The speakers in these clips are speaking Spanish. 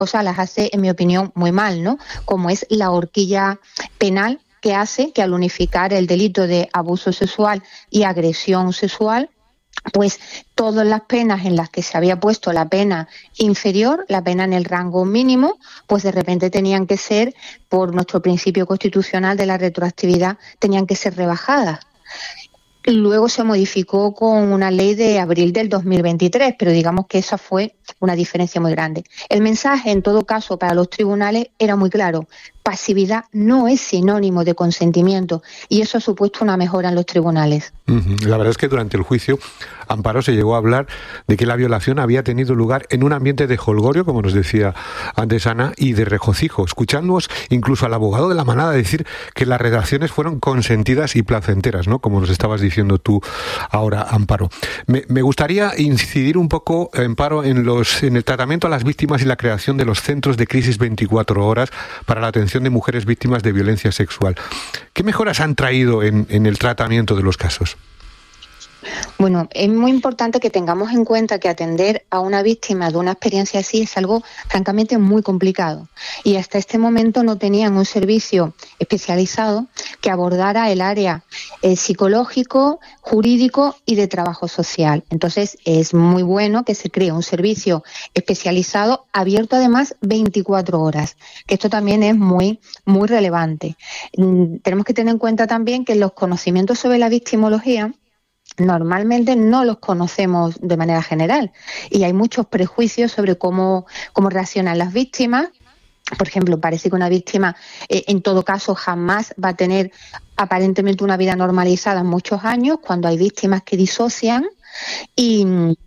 cosas las hace, en mi opinión, muy mal, ¿no? Como es la horquilla penal que hace que al unificar el delito de abuso sexual y agresión sexual, pues todas las penas en las que se había puesto la pena inferior, la pena en el rango mínimo, pues de repente tenían que ser, por nuestro principio constitucional de la retroactividad, tenían que ser rebajadas. Luego se modificó con una ley de abril del 2023, pero digamos que esa fue una diferencia muy grande. El mensaje, en todo caso, para los tribunales era muy claro. Pasividad no es sinónimo de consentimiento y eso ha supuesto una mejora en los tribunales. La verdad es que durante el juicio, Amparo, se llegó a hablar de que la violación había tenido lugar en un ambiente de jolgorio, como nos decía antes Ana, y de regocijo. Escuchamos incluso al abogado de la manada decir que las relaciones fueron consentidas y placenteras, ¿no? Como nos estabas diciendo tú ahora, Amparo. Me gustaría incidir un poco, Amparo, en el tratamiento a las víctimas y la creación de los centros de crisis 24 horas para la atención de mujeres víctimas de violencia sexual. ¿Qué mejoras han traído en el tratamiento de los casos? Bueno, es muy importante que tengamos en cuenta que atender a una víctima de una experiencia así es algo francamente muy complicado y hasta este momento no tenían un servicio especializado que abordara el área psicológico, jurídico y de trabajo social. Entonces es muy bueno que se cree un servicio especializado abierto además 24 horas, que esto también es muy relevante. Tenemos que tener en cuenta también que los conocimientos sobre la victimología normalmente no los conocemos de manera general y hay muchos prejuicios sobre cómo reaccionan las víctimas. Por ejemplo, parece que una víctima en todo caso jamás va a tener aparentemente una vida normalizada en muchos años, cuando hay víctimas que disocian y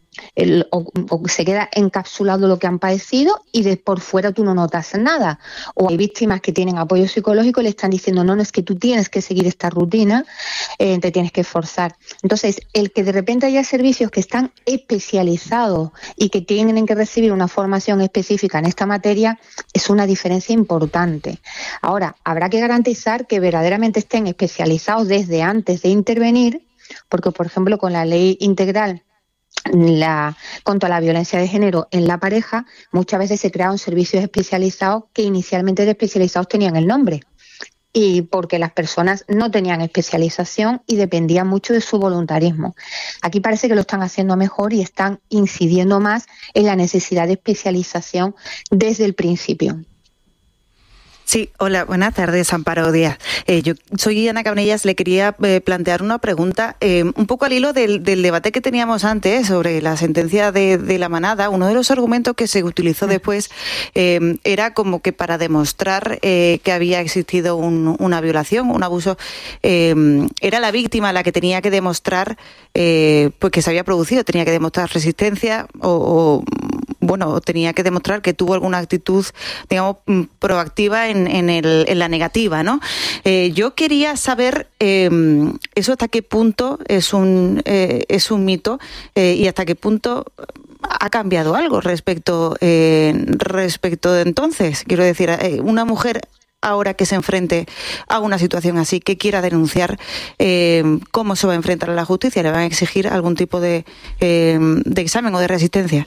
o se queda encapsulado lo que han padecido y de por fuera tú no notas nada. O hay víctimas que tienen apoyo psicológico y le están diciendo no, es que tú tienes que seguir esta rutina, te tienes que esforzar. Entonces, el que de repente haya servicios que están especializados y que tienen que recibir una formación específica en esta materia es una diferencia importante. Ahora, habrá que garantizar que verdaderamente estén especializados desde antes de intervenir, porque, por ejemplo, con la ley integral contra la violencia de género en la pareja, muchas veces se crearon servicios especializados que inicialmente de especializados tenían el nombre y porque las personas no tenían especialización y dependían mucho de su voluntarismo. Aquí parece que lo están haciendo mejor y están incidiendo más en la necesidad de especialización desde el principio. Sí, hola, buenas tardes, Amparo Díaz. Yo soy Ana Cabanellas, le quería plantear una pregunta un poco al hilo del debate que teníamos antes sobre la sentencia de la manada. Uno de los argumentos que se utilizó después era como que para demostrar que había existido una violación, un abuso, era la víctima la que tenía que demostrar pues que se había producido, tenía que demostrar resistencia o tenía que demostrar que tuvo alguna actitud, digamos, proactiva en la negativa, ¿no? Yo quería saber eso hasta qué punto es un mito y hasta qué punto ha cambiado algo respecto de entonces. Quiero decir, una mujer ahora que se enfrente a una situación así, que quiera denunciar, ¿cómo se va a enfrentar a la justicia? ¿Le van a exigir algún tipo de examen o de resistencia?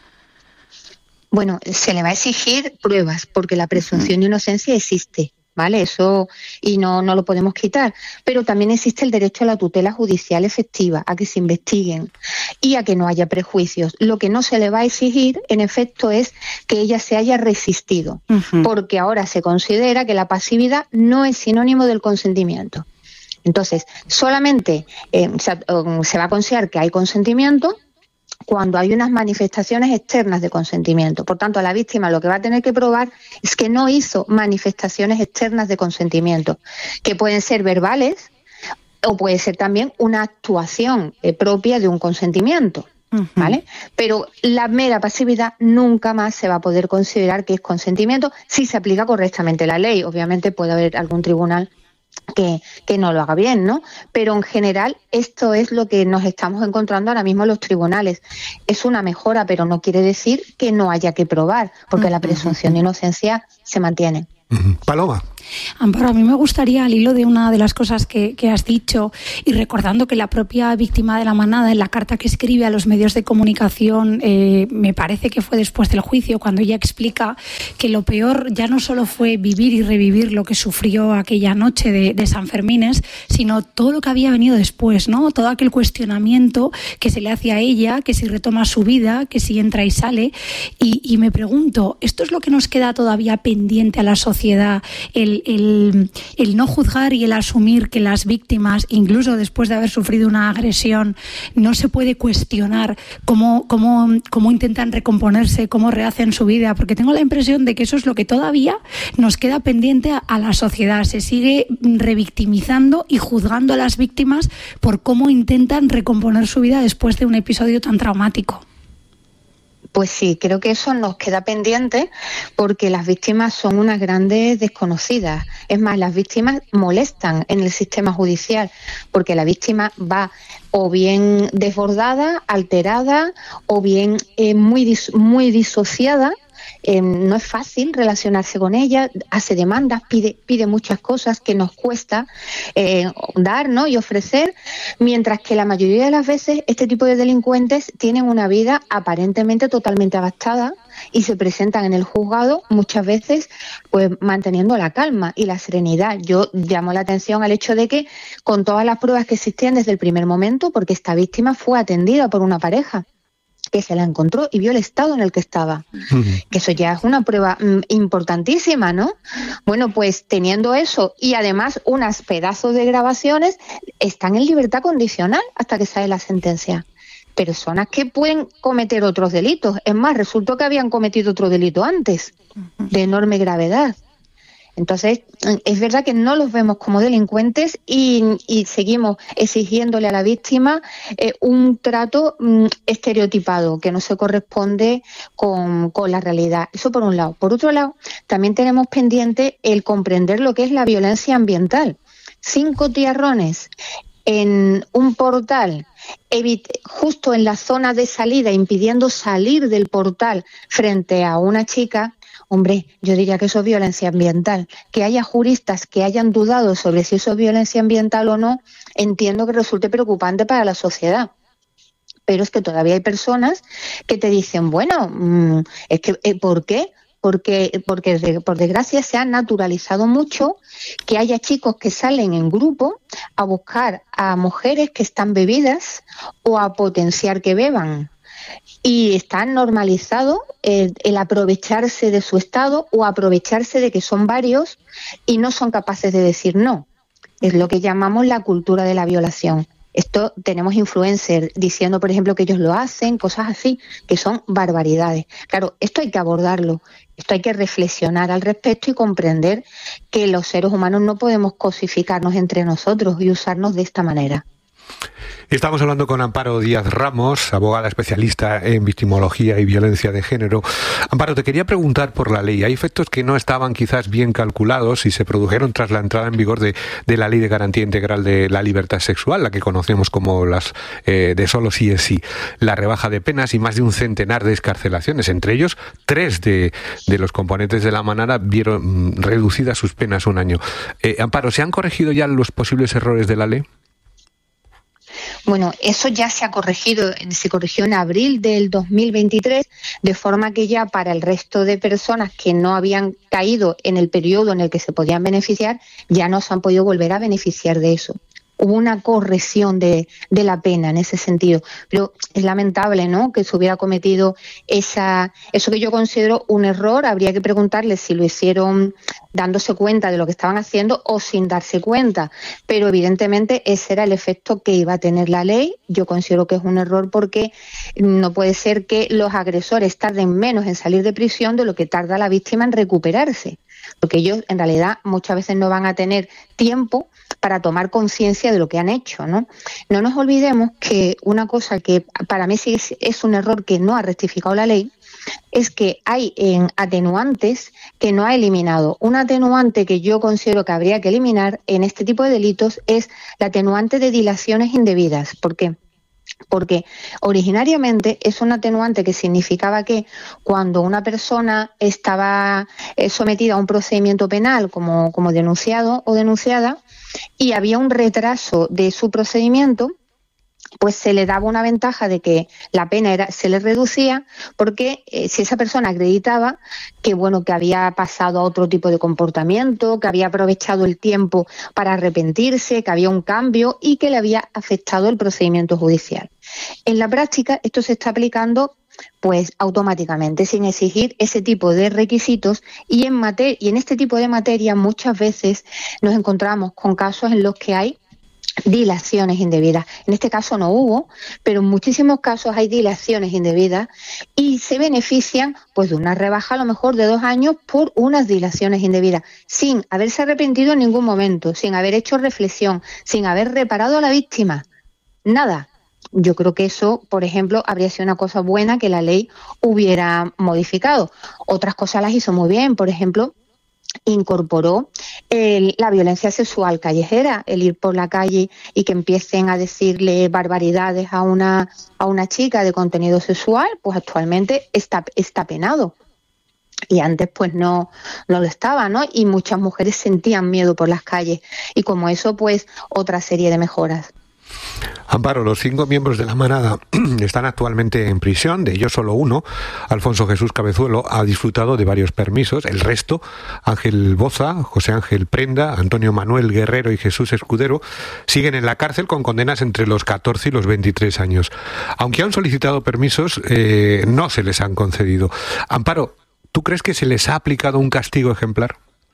Bueno, se le va a exigir pruebas porque la presunción de inocencia existe, ¿vale? Eso y no lo podemos quitar. Pero también existe el derecho a la tutela judicial efectiva, a que se investiguen y a que no haya prejuicios. Lo que no se le va a exigir, en efecto, es que ella se haya resistido, porque ahora se considera que la pasividad no es sinónimo del consentimiento. Entonces, solamente se va a considerar que hay consentimiento cuando hay unas manifestaciones externas de consentimiento. Por tanto, a la víctima lo que va a tener que probar es que no hizo manifestaciones externas de consentimiento, que pueden ser verbales o puede ser también una actuación propia de un consentimiento, ¿vale? Pero la mera pasividad nunca más se va a poder considerar que es consentimiento si se aplica correctamente la ley. Obviamente puede haber algún tribunal que no lo haga bien, ¿no? Pero en general esto es lo que nos estamos encontrando ahora mismo en los tribunales. Es una mejora, pero no quiere decir que no haya que probar, porque la presunción de inocencia se mantiene. Paloma, Amparo, a mí me gustaría, al hilo de una de las cosas que has dicho, y recordando que la propia víctima de la manada, en la carta que escribe a los medios de comunicación, me parece que fue después del juicio, cuando ella explica que lo peor ya no solo fue vivir y revivir lo que sufrió aquella noche de San Fermines, sino todo lo que había venido después, ¿no? Todo aquel cuestionamiento que se le hace a ella, que si retoma su vida, que si entra y sale. Y me pregunto, ¿esto es lo que nos queda todavía pendiente a la sociedad? El no juzgar y el asumir que las víctimas, incluso después de haber sufrido una agresión, no se puede cuestionar cómo intentan recomponerse, cómo rehacen su vida, porque tengo la impresión de que eso es lo que todavía nos queda pendiente a la sociedad. Se sigue revictimizando y juzgando a las víctimas por cómo intentan recomponer su vida después de un episodio tan traumático. Pues sí, creo que eso nos queda pendiente porque las víctimas son unas grandes desconocidas. Es más, las víctimas molestan en el sistema judicial porque la víctima va o bien desbordada, alterada o bien muy disociada. No es fácil relacionarse con ella, hace demandas, pide muchas cosas que nos cuesta dar, ¿no? y ofrecer, mientras que la mayoría de las veces este tipo de delincuentes tienen una vida aparentemente totalmente adaptada y se presentan en el juzgado muchas veces pues manteniendo la calma y la serenidad. Yo llamo la atención al hecho de que con todas las pruebas que existían desde el primer momento, porque esta víctima fue atendida por una pareja que se la encontró y vio el estado en el que estaba. Que eso ya es una prueba importantísima, ¿no? Bueno, pues teniendo eso y además unas pedazos de grabaciones, están en libertad condicional hasta que sale la sentencia. Personas que pueden cometer otros delitos. Es más, resultó que habían cometido otro delito antes, de enorme gravedad. Entonces, es verdad que no los vemos como delincuentes y seguimos exigiéndole a la víctima un trato estereotipado que no se corresponde con la realidad. Eso por un lado. Por otro lado, también tenemos pendiente el comprender lo que es la violencia ambiental. 5 tiarrones en un portal, justo en la zona de salida, impidiendo salir del portal frente a una chica. Hombre, yo diría que eso es violencia ambiental. Que haya juristas que hayan dudado sobre si eso es violencia ambiental o no, entiendo que resulte preocupante para la sociedad. Pero es que todavía hay personas que te dicen, bueno, es que ¿por qué? Porque por desgracia se ha naturalizado mucho que haya chicos que salen en grupo a buscar a mujeres que están bebidas o a potenciar que beban. Y está normalizado el aprovecharse de su estado o aprovecharse de que son varios y no son capaces de decir no. Es lo que llamamos la cultura de la violación. Esto tenemos influencers diciendo, por ejemplo, que ellos lo hacen, cosas así, que son barbaridades. Claro, esto hay que abordarlo, esto hay que reflexionar al respecto y comprender que los seres humanos no podemos cosificarnos entre nosotros y usarnos de esta manera. Estamos hablando con Amparo Díaz Ramos, abogada especialista en victimología y violencia de género. Amparo, te quería preguntar por la ley. Hay efectos que no estaban quizás bien calculados y se produjeron tras la entrada en vigor de la Ley de Garantía Integral de la Libertad Sexual, la que conocemos como las de solo sí es sí. La rebaja de penas y más de un centenar de excarcelaciones. Entre ellos, 3 de los componentes de la manada vieron reducidas sus penas un año. Amparo, ¿se han corregido ya los posibles errores de la ley? Bueno, eso ya se corrigió en abril del 2023, de forma que ya para el resto de personas que no habían caído en el periodo en el que se podían beneficiar, ya no se han podido volver a beneficiar de eso. Hubo una corrección de la pena en ese sentido, pero es lamentable, ¿no?, que se hubiera cometido eso que yo considero un error. Habría que preguntarles si lo hicieron dándose cuenta de lo que estaban haciendo o sin darse cuenta, pero evidentemente ese era el efecto que iba a tener la ley. Yo considero que es un error porque no puede ser que los agresores tarden menos en salir de prisión de lo que tarda la víctima en recuperarse, porque ellos en realidad muchas veces no van a tener tiempo para tomar conciencia de lo que han hecho, ¿no? No nos olvidemos que una cosa que para mí sí es un error que no ha rectificado la ley es que hay atenuantes que no ha eliminado. Un atenuante que yo considero que habría que eliminar en este tipo de delitos es la atenuante de dilaciones indebidas. ¿Por qué? Porque originariamente es un atenuante que significaba que cuando una persona estaba sometida a un procedimiento penal como denunciado o denunciada y había un retraso de su procedimiento, pues se le daba una ventaja de que la pena se le reducía, porque si esa persona acreditaba que que había pasado a otro tipo de comportamiento, que había aprovechado el tiempo para arrepentirse, que había un cambio y que le había afectado el procedimiento judicial. En la práctica esto se está aplicando pues automáticamente, sin exigir ese tipo de requisitos, y en este tipo de materia muchas veces nos encontramos con casos en los que hay dilaciones indebidas. En este caso no hubo, pero en muchísimos casos hay dilaciones indebidas y se benefician pues de una rebaja a lo mejor de 2 años por unas dilaciones indebidas, sin haberse arrepentido en ningún momento, sin haber hecho reflexión, sin haber reparado a la víctima. Nada. Yo creo que eso, por ejemplo, habría sido una cosa buena que la ley hubiera modificado. Otras cosas las hizo muy bien, por ejemplo, incorporó la violencia sexual callejera, el ir por la calle y que empiecen a decirle barbaridades a una chica de contenido sexual, pues actualmente está penado. Y antes pues no lo estaba, ¿no? Y muchas mujeres sentían miedo por las calles. Y como eso, pues otra serie de mejoras. Amparo, los 5 miembros de la manada están actualmente en prisión, de ellos solo uno, Alfonso Jesús Cabezuelo, ha disfrutado de varios permisos. El resto, Ángel Boza, José Ángel Prenda, Antonio Manuel Guerrero y Jesús Escudero, siguen en la cárcel con condenas entre los 14 y los 23 años. Aunque han solicitado permisos, no se les han concedido. Amparo, ¿tú crees que se les ha aplicado un castigo ejemplar?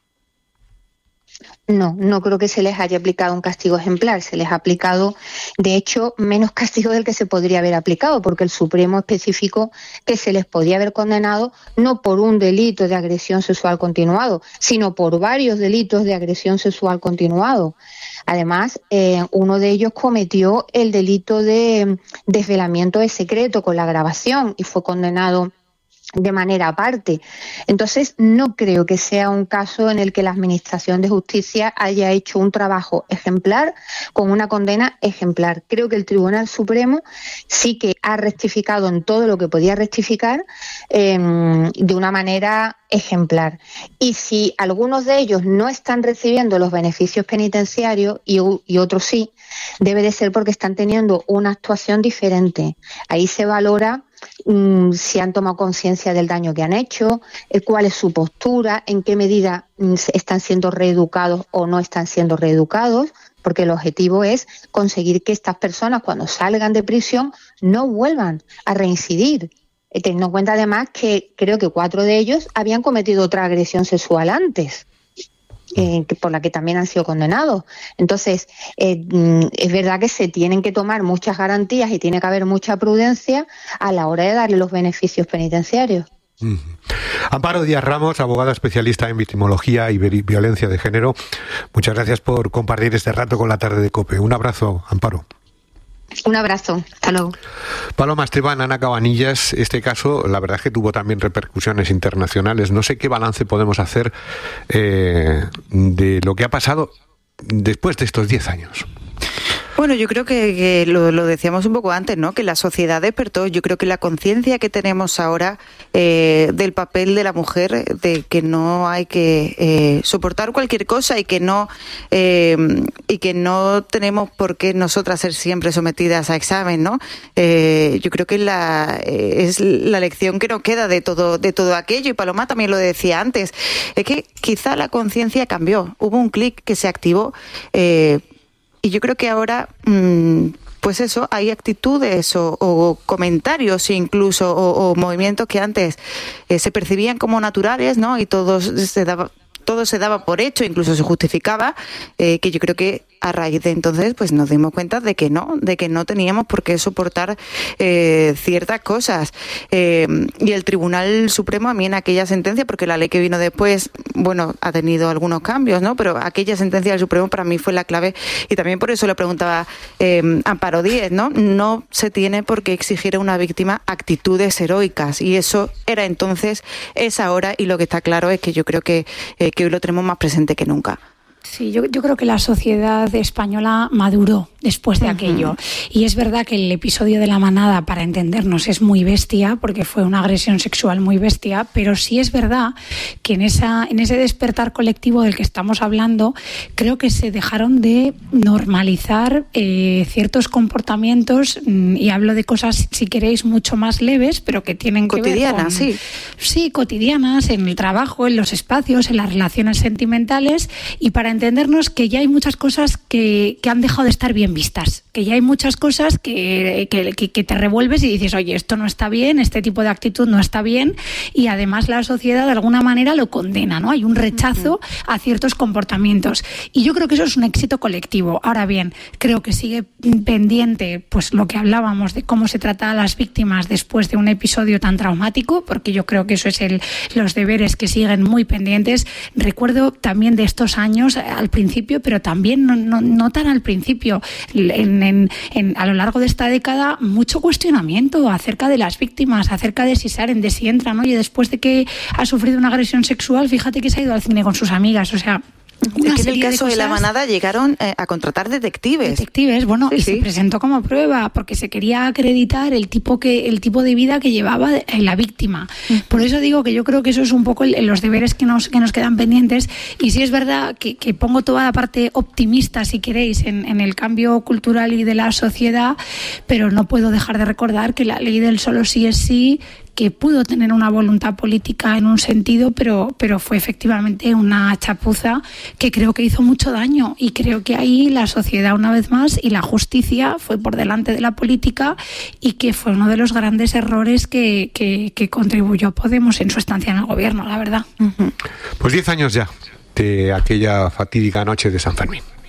No creo que se les haya aplicado un castigo ejemplar. Se les ha aplicado, de hecho, menos castigo del que se podría haber aplicado, porque el Supremo especificó que se les podía haber condenado no por un delito de agresión sexual continuado, sino por varios delitos de agresión sexual continuado. Además, uno de ellos cometió el delito de desvelamiento de secreto con la grabación y fue condenado de manera aparte. Entonces, no creo que sea un caso en el que la Administración de Justicia haya hecho un trabajo ejemplar con una condena ejemplar. Creo que el Tribunal Supremo sí que ha rectificado en todo lo que podía rectificar de una manera ejemplar. Y si algunos de ellos no están recibiendo los beneficios penitenciarios y otros sí, debe de ser porque están teniendo una actuación diferente. Ahí se valora si han tomado conciencia del daño que han hecho, cuál es su postura, en qué medida están siendo reeducados o no están siendo reeducados, porque el objetivo es conseguir que estas personas, cuando salgan de prisión, no vuelvan a reincidir. Teniendo en cuenta además que creo que 4 de ellos habían cometido otra agresión sexual antes, por la que también han sido condenados. Entonces, es verdad que se tienen que tomar muchas garantías y tiene que haber mucha prudencia a la hora de darle los beneficios penitenciarios. Amparo Díaz Ramos, abogada especialista en victimología y violencia de género, muchas gracias por compartir este rato con la tarde de COPE. Un abrazo, Amparo. Un abrazo, hasta luego. Paloma Esteban, Ana Cabanillas, este caso la verdad es que tuvo también repercusiones internacionales. No sé qué balance podemos hacer de lo que ha pasado después de estos 10 años. Bueno, yo creo que lo decíamos un poco antes, ¿no? Que la sociedad despertó. Yo creo que la conciencia que tenemos ahora del papel de la mujer, de que no hay que soportar cualquier cosa y que no tenemos por qué nosotras ser siempre sometidas a examen, ¿no? Yo creo que es la lección que nos queda de todo aquello. Y Paloma también lo decía antes. Es que quizá la conciencia cambió. Hubo un clic que se activó. Y yo creo que ahora, pues eso, hay actitudes o comentarios incluso o movimientos que antes se percibían como naturales, ¿no? Y todo se daba por hecho, incluso se justificaba, que yo creo que a raíz de entonces pues nos dimos cuenta de que no teníamos por qué soportar ciertas cosas. Y el Tribunal Supremo, a mí en aquella sentencia, porque la ley que vino después, bueno, ha tenido algunos cambios, ¿no? Pero aquella sentencia del Supremo para mí fue la clave, y también por eso le preguntaba Amparo Díez, ¿no? No se tiene por qué exigir a una víctima actitudes heroicas, y eso era entonces, es ahora, y lo que está claro es que yo creo que hoy lo tenemos más presente que nunca. Sí, yo creo que la sociedad española maduró después de aquello. Y es verdad que el episodio de la manada, para entendernos, es muy bestia, porque fue una agresión sexual muy bestia, pero sí es verdad que en ese despertar colectivo del que estamos hablando, creo que se dejaron de normalizar ciertos comportamientos, y hablo de cosas, si queréis, mucho más leves, pero que tienen que cotidianas, ver con, sí, cotidianas, en el trabajo, en los espacios, en las relaciones sentimentales, y para entendernos que ya hay muchas cosas que han dejado de estar bien vistas, que ya hay muchas cosas que te revuelves y dices, oye, esto no está bien, este tipo de actitud no está bien, y además la sociedad de alguna manera lo condena, ¿no? Hay un rechazo a ciertos comportamientos, y yo creo que eso es un éxito colectivo. Ahora bien, creo que sigue pendiente pues lo que hablábamos de cómo se trata a las víctimas después de un episodio tan traumático, porque yo creo que eso es los deberes que siguen muy pendientes. Recuerdo también de estos años al principio, pero también no tan al principio, a lo largo de esta década, mucho cuestionamiento acerca de las víctimas, acerca de si salen, de si entran. Oye, después de que ha sufrido una agresión sexual, fíjate que se ha ido al cine con sus amigas, o sea... Es que en el caso de la manada llegaron a contratar detectives. Bueno, sí, y se presentó como prueba porque se quería acreditar el tipo de vida que llevaba la víctima. Por eso digo que yo creo que eso es un poco los deberes que nos quedan pendientes. Y sí es verdad que pongo toda la parte optimista, si queréis, en el cambio cultural y de la sociedad, pero no puedo dejar de recordar que la ley del solo sí es sí, que pudo tener una voluntad política en un sentido, pero fue efectivamente una chapuza que creo que hizo mucho daño, y creo que ahí la sociedad, una vez más, y la justicia fue por delante de la política, y que fue uno de los grandes errores que contribuyó Podemos en su estancia en el gobierno, la verdad. Pues 10 años ya de aquella fatídica noche de San Fermín.